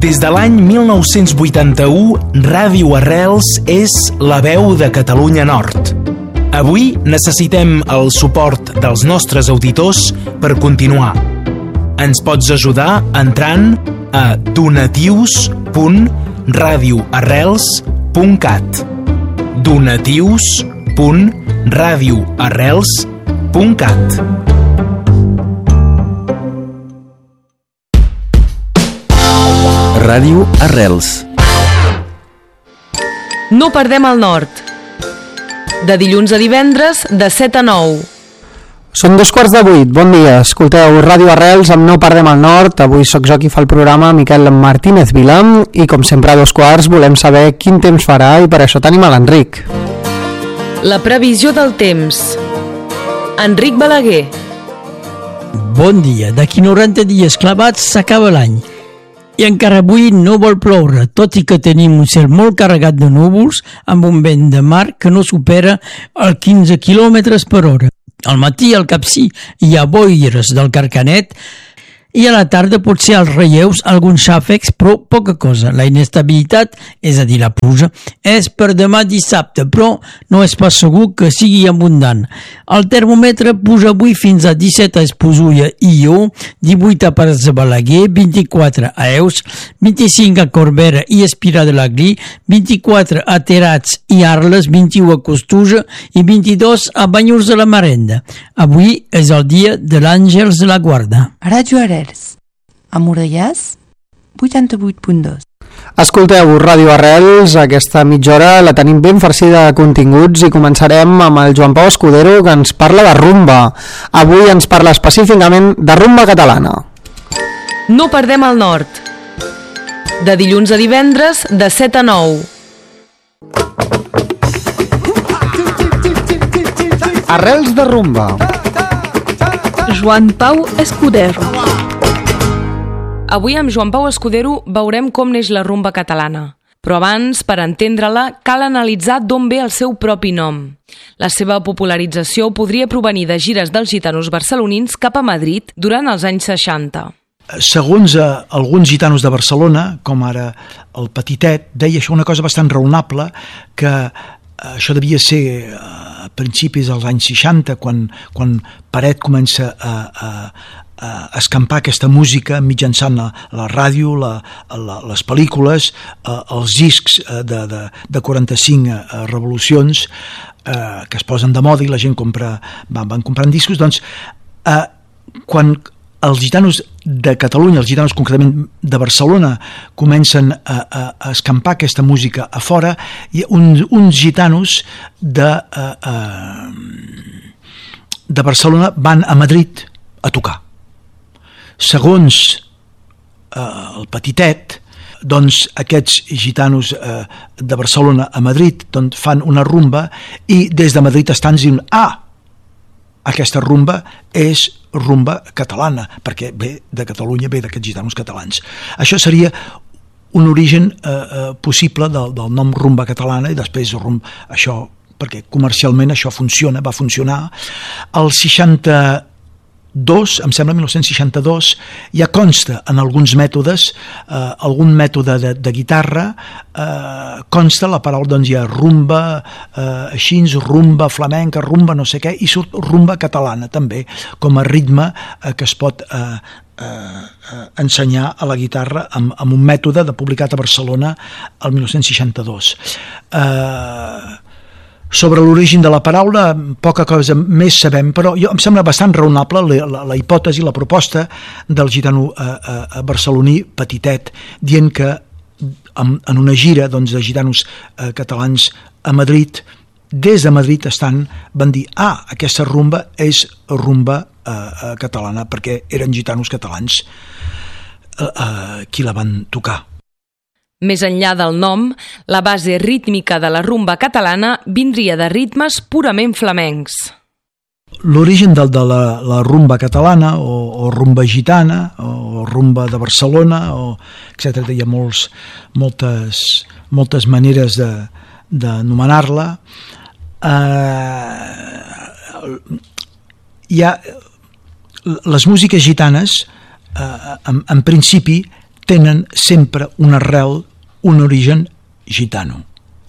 Des de l'any 1981, Ràdio Arrels és la veu de Catalunya Nord. Avui necessitem el suport dels nostres auditors per continuar. Ens pots ajudar entrant a donatius.radioarrels.cat donatius.radioarrels.cat. Ràdio Arrels. No perdem el nord. De dilluns a divendres, de 7 a 9. Són 7:15. Bon dia, escolteu Ràdio Arrels amb No perdem el nord. Avui sóc jo qui fa el programa, Miquel Martínez Vilam, i com sempre a 2:15 volem saber quin temps farà i per això tenim a l'Enric. La previsió del temps. Enric Balaguer. Bon dia, d'aquí 90 dies clavats s'acaba l'any. I encara avui no vol ploure, tot i que tenim un cel molt carregat de núvols amb un vent de mar que no supera els 15 km per hora. Al matí, al capcí, hi ha boires del Carcanet i a la tarda potser als relleus alguns xàfecs, però poca cosa. La inestabilitat, és a dir, la pluja, és per demà dissabte, però no és pas segur que sigui abundant. El termòmetre puja avui fins a 17 a Esposulla i Ió, 18 a Pares de Balaguer, 24 a Eus, 25 a Corbera i Espirà de l'Aglí, 24 a Terats i Arles, 21 a Costuja i 22 a Banyuls de la Marenda. Avui és el dia de l'Àngels de la Guarda. Ràdio Arrels. A Morellàs, 88.2. Escolteu Ràdio Arrels, aquesta mitja hora la tenim ben farcida de continguts i començarem amb el Joan Pau Escudero, que ens parla de rumba. Avui ens parla específicament de rumba catalana. No perdem el nord. De dilluns a divendres, de 7 a 9. Arrels de rumba. Joan Pau Escudero. Avui amb Joan Pau Escudero veurem com neix la rumba catalana. Però abans, per entendre-la, cal analitzar d'on ve el seu propi nom. La seva popularització podria provenir de gires dels gitanos barcelonins cap a Madrid durant els anys 60. Segons alguns gitanos de Barcelona, com ara el Petitet, deia això una cosa bastant raonable, que això devia ser a principis dels anys 60, quan Peret comença a escampar aquesta música mitjançant la ràdio, les pel·lícules, els discs de 45 revolucions que es posen de moda i la gent van comprant discos. Doncs quan els gitanos de Catalunya, els gitanos concretament de Barcelona, comencen a escampar aquesta música a fora, i uns gitanos de Barcelona van a Madrid a tocar. Segons el Petitet, doncs aquests gitanos de Barcelona a Madrid fan una rumba i des de Madrid estan dient aquesta rumba és rumba catalana, perquè ve de Catalunya, ve d'aquests gitanos catalans. Això seria un origen possible del nom rumba catalana, i després això, perquè comercialment això va funcionar. El 62, em sembla 1962, ja consta en alguns mètodes, algun mètode de guitarra, consta la paraula, doncs hi ha rumba, així, rumba flamenca, rumba no sé què, i surt rumba catalana també, com a ritme que es pot ensenyar a la guitarra amb un mètode publicat a Barcelona el 1962. Sobre l'origen de la paraula, poca cosa més sabem, però em sembla bastant raonable la hipòtesi, la proposta del gitano barceloní Petitet, dient que en una gira de gitanos catalans a Madrid, des de Madrid van dir aquesta rumba és rumba catalana, perquè eren gitanos catalans qui la van tocar. Més enllà del nom, la base rítmica de la rumba catalana vindria de ritmes purament flamencs. L'origen de la rumba catalana, o rumba gitana, o rumba de Barcelona, etc. Hi ha moltes maneres d'anomenar-la. Les músiques gitanes, en principi, tenen sempre una arrel, un origen gitano.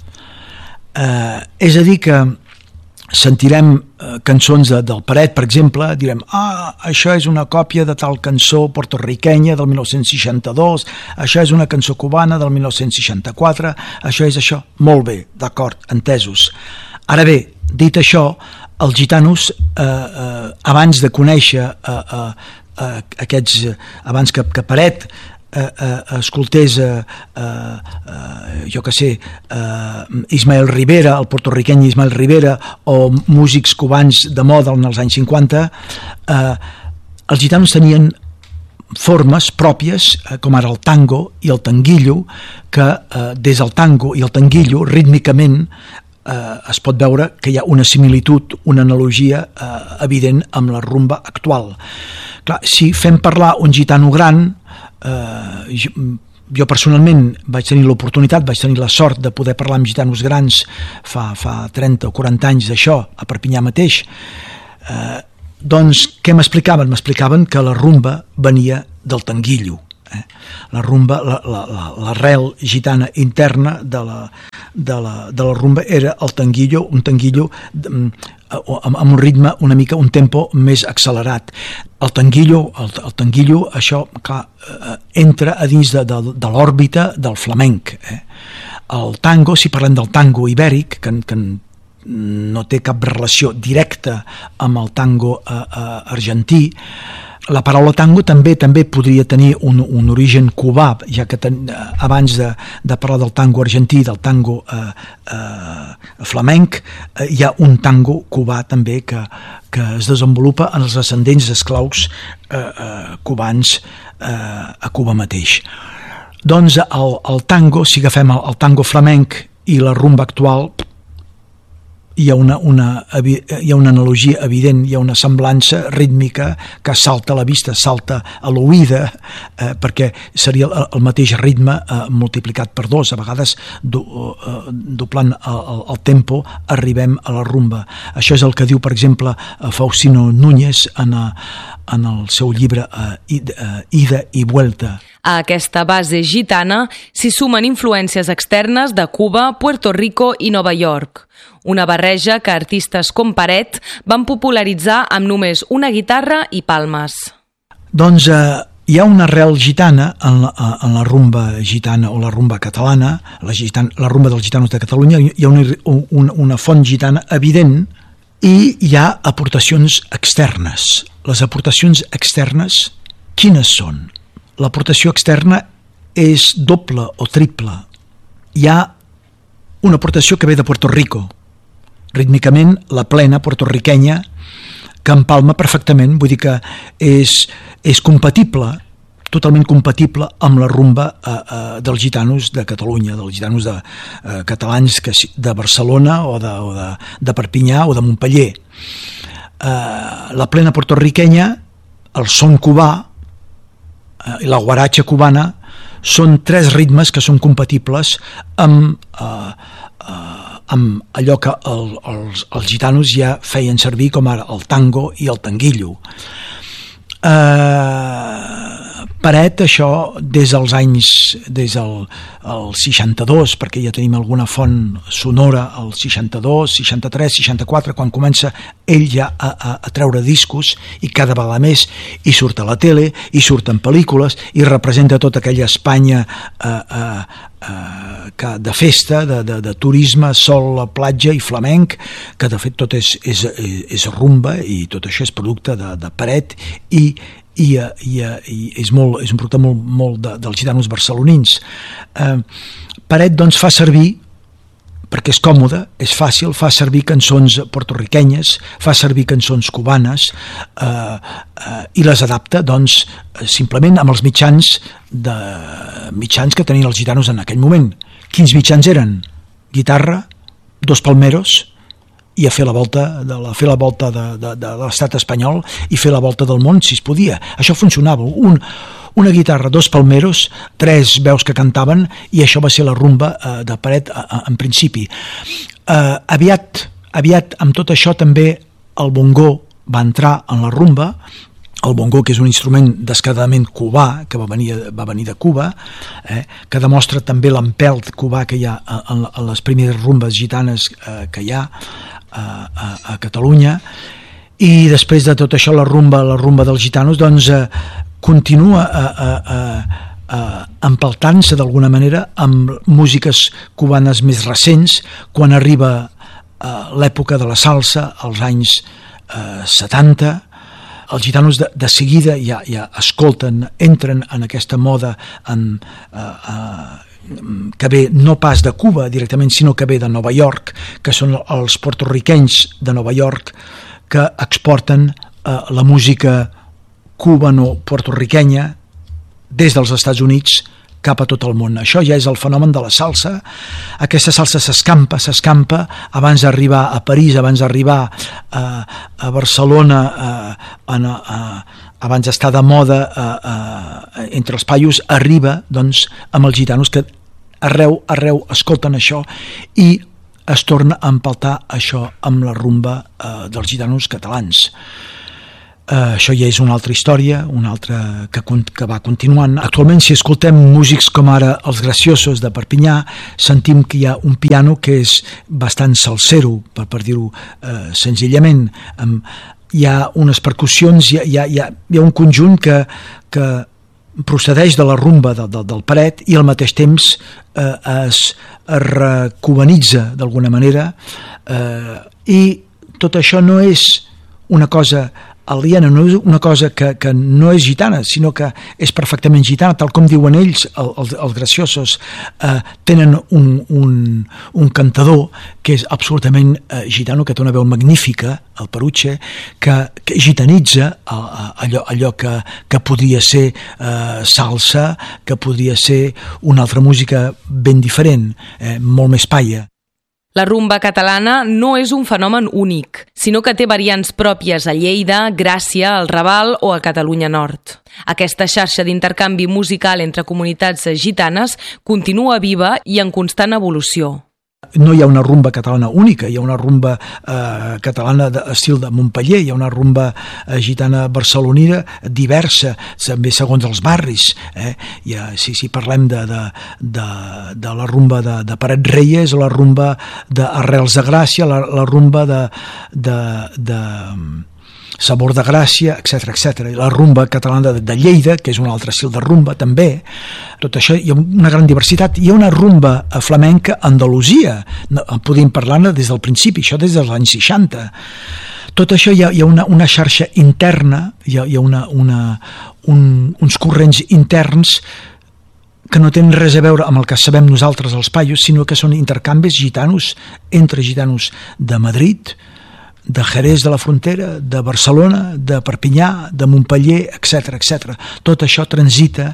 És a dir, que sentirem cançons del Peret, per exemple, direm, això és una còpia de tal cançó portorriquenya del 1962, això és una cançó cubana del 1964, això és això. Molt bé, d'acord, entesos. Ara bé, dit això, els gitanos, abans de conèixer aquests, abans que Peret escoltés jo que sé, Ismael Rivera, el portorriqueny Ismael Rivera, o músics cubans de moda en els anys 50, els gitanos tenien formes pròpies, com ara el tango i el tanguillo, que des del tango i el tanguillo rítmicament es pot veure que hi ha una similitud, una analogia evident amb la rumba actual. Clar, si fem parlar un gitano gran, jo personalment vaig tenir l'oportunitat, vaig tenir la sort de poder parlar amb gitanos grans fa 30 o 40 anys d'això, a Perpinyà mateix, doncs què m'explicaven? M'explicaven que la rumba venia del tanguillo. La rumba, l'arrel gitana interna de la rumba era el tanguillo, un tanguillo amb un ritme una mica, un tempo més accelerat. El tanguillo, això clar, entra a dins de l'òrbita del flamenc. El tango, si parlem del tango ibèric, que no té cap relació directa amb el tango argentí, la paraula tango també podria tenir un origen cubà, ja que abans de parlar del tango argentí, del tango flamenc, hi ha un tango cubà també que es desenvolupa en els descendents d'esclaus cubans a Cuba mateix. Doncs el tango, si agafem el tango flamenc i la rumba actual, hi ha una analogia evident, hi ha una semblança rítmica que salta a la vista, salta a l'oïda, perquè seria el mateix ritme multiplicat per 2. A vegades, doblant el tempo, arribem a la rumba. Això és el que diu, per exemple, Faustino Núñez en el seu llibre Ida y Vuelta. A aquesta base gitana s'hi sumen influències externes de Cuba, Puerto Rico i Nova York. Una barreja que artistes com Peret van popularitzar amb només una guitarra i palmes. Doncs hi ha una arrel gitana en la rumba gitana o la rumba catalana, la rumba dels gitanos de Catalunya, hi ha una font gitana evident i hi ha aportacions externes. Les aportacions externes, quines són? L'aportació externa és doble o triple. Hi ha una aportació que ve de Puerto Rico, rítmicament la plena portorriquenya, que empalma perfectament, vull dir que és compatible, totalment compatible amb la rumba dels gitanos de Catalunya, dels gitanos catalans de Barcelona o de Perpinyà o de Montpeller. La plena portorriquenya, el son cubà i la guaratxa cubana són tres ritmes que són compatibles amb allò que els gitanos ja feien servir, com ara el tango i el tanguillo. Peret, això, des del 62, perquè ja tenim alguna font sonora, el 62, 63, 64, quan comença ell ja a treure discos, i cada vegada més hi surt a la tele, hi surt en pel·lícules, i representa tota aquella Espanya de festa, de turisme, sol, platja i flamenc, que de fet tot és rumba, i tot això és producte de Peret, i és un producte molt dels gitanos barcelonins. Peret doncs fa servir, perquè és còmode, és fàcil, fa servir cançons portorriquenyes, fa servir cançons cubanes, i les adapta doncs simplement amb els mitjans que tenien els gitanos en aquell moment. Quins mitjans eren? Guitarra, dos palmeros, i a fer la volta de l'estat espanyol i fer la volta del món, si es podia. Això funcionava. Una guitarra, dos palmeros, tres veus que cantaven, i això va ser la rumba de Peret en principi. Aviat amb tot això també el bongo va entrar en la rumba, el bongo, que és un instrument descaradament cubà, que va venir de Cuba, que demostra també l'empelt cubà que hi ha en les primeres rumbes gitanes que hi ha a Catalunya. I després de tot això, la rumba dels gitanos doncs continua empeltant-se d'alguna manera amb músiques cubanes més recents, quan arriba l'època de la salsa, als anys 70. Els gitanos de seguida ja escolten, entren en aquesta moda que ve no pas de Cuba directament, sinó que ve de Nova York, que són els porto-riquenys de Nova York que exporten la música cubano-porto-riquenya des dels Estats Units cap a tot el món. Això ja és el fenomen de la salsa. Aquesta salsa s'escampa abans d'arribar a París, abans d'arribar a Barcelona, abans d'estar de moda entre els paios, arriba doncs amb els gitanos, que arreu escolten això, i es torna a empaltar això amb la rumba dels gitanos catalans. Això ja és una altra història, una altra que va continuant. Actualment, si escoltem músics com ara els Graciosos de Perpinyà, sentim que hi ha un piano que és bastant salsero, per dir-ho senzillament. Hi ha unes percussions, hi ha un conjunt que procedeix de la rumba del paret i al mateix temps es recubanitza d'alguna manera, i tot això no és una cosa aliena, no és una cosa que no és gitana, sinó que és perfectament gitana, tal com diuen ells, els Graciosos. Tenen un cantador que és absolutament gitano, que té una veu magnífica, el Peruche, que gitanitza allò que podria ser salsa, que podria ser una altra música ben diferent, molt més paia. La rumba catalana no és un fenomen únic, sinó que té variants pròpies a Lleida, Gràcia, el Raval o a Catalunya Nord. Aquesta xarxa d'intercanvi musical entre comunitats gitanes continua viva i en constant evolució. No hi ha una rumba catalana única, hi ha una rumba catalana d'estil de Montpeller, hi ha una rumba gitana barcelonina diversa, també segons els barris. Si parlem de la rumba de Paret Reyes, la rumba d'Arrels de Gràcia, la rumba de Sabor de Gràcia, etc. La rumba catalana de Lleida, que és un altre estil de rumba també. Tot això, hi ha una gran diversitat. Hi ha una rumba flamenca a Andalusia, podem parlar-ne des del principi, això des dels anys 60. Tot això hi ha una xarxa interna, hi ha uns corrents interns que no tenen res a veure amb el que sabem nosaltres els paios, sinó que són intercanvis gitanos entre gitanos de Madrid, de Jerez de la Frontera, de Barcelona, de Perpinyà, de Montpeller, etc. Tot això transita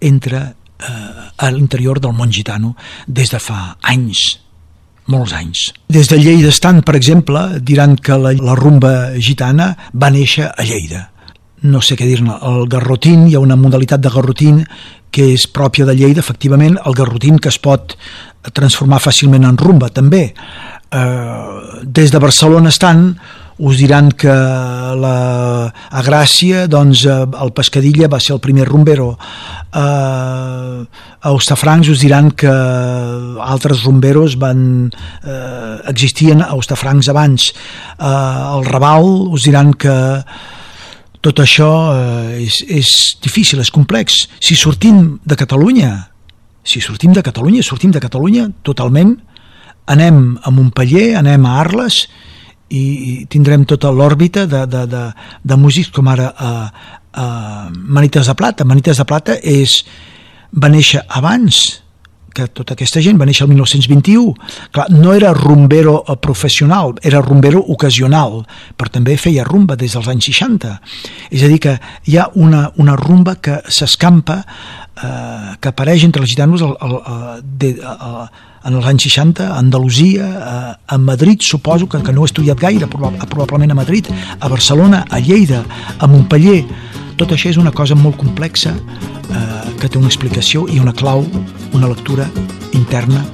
a l'interior del món gitano des de fa anys, molts anys. Des de Lleida estant, per exemple, diran que la rumba gitana va néixer a Lleida. No sé què dir-ne. El garrotín, hi ha una modalitat de garrotín que és pròpia de Lleida, efectivament, el garrotín que es pot transformar fàcilment en rumba, també. Des de Barcelona estant, us diran que a Gràcia doncs, el Pescadilla va ser el primer rumbero. A Hostafrancs us diran que altres rumberos existien a Hostafrancs abans. Al Raval us diran que tot això és difícil, és complex. Si sortim de Catalunya totalment, anem a Montpeller, anem a Arles i tindrem tota l'òrbita de músics com ara Manites de Plata. Manites de Plata va néixer abans que tota aquesta gent, va néixer el 1921. Clar, no era rumbero professional, era rumbero ocasional, però també feia rumba des dels anys 60. És a dir, que hi ha una rumba que s'escampa, que apareix entre els gitanos en els anys 60, a Andalusia, a Madrid, suposo que no he estudiat gaire, probablement a Madrid, a Barcelona, a Lleida, a Montpeller. Tot això és una cosa molt complexa que té una explicació i una clau, una lectura interna